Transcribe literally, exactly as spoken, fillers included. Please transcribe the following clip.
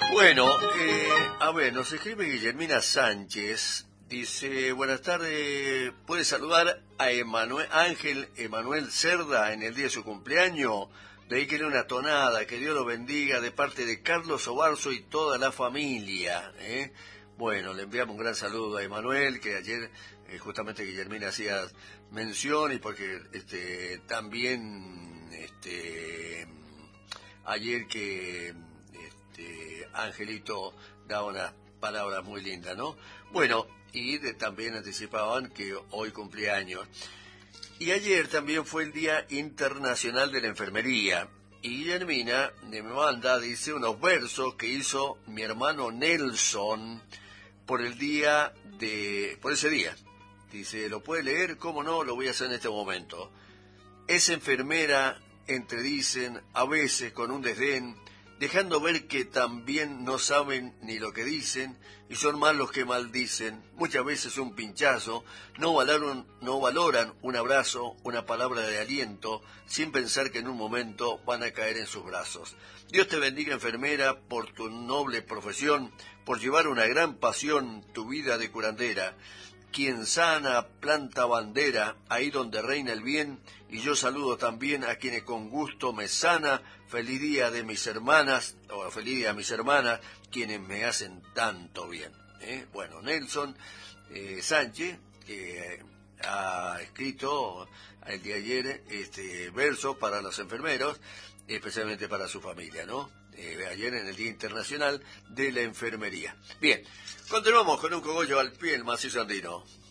Bueno, eh, a ver, nos escribe Guillermina Sánchez. Dice, buenas tardes, ¿puede saludar a Emanuel, Ángel Emanuel Cerda en el día de su cumpleaños? Dedíquele una tonada, que Dios lo bendiga, de parte de Carlos Obarzo y toda la familia. ¿eh? Bueno, le enviamos un gran saludo a Emanuel, que ayer eh, justamente Guillermina hacía mención, y porque este también este ayer que este, Angelito daba unas palabras muy lindas, ¿no? Bueno, y de, también anticipaban que hoy cumplía años. Y ayer también fue el Día Internacional de la Enfermería. Y Guillermina me manda, dice, unos versos que hizo mi hermano Nelson por el día de... por ese día. Dice, ¿lo puede leer? ¿Cómo no? Lo voy a hacer en este momento. Es enfermera, entredicen, a veces con un desdén, dejando ver que también no saben ni lo que dicen, y son más los que maldicen, muchas veces un pinchazo, no valoran, no valoran un abrazo, una palabra de aliento, sin pensar que en un momento van a caer en sus brazos. Dios te bendiga, enfermera, por tu noble profesión, por llevar una gran pasión, tu vida de curandera. Quien sana planta bandera, ahí donde reina el bien, y yo saludo también a quienes con gusto me sana. Feliz día de mis hermanas, o feliz día a mis hermanas, quienes me hacen tanto bien. ¿eh? Bueno, Nelson eh, Sánchez, que eh, ha escrito el día de ayer este verso para los enfermeros, especialmente para su familia, ¿no? Eh, ayer en el Día Internacional de la Enfermería. Bien, continuamos con un cogollo al pie, el macizo andino.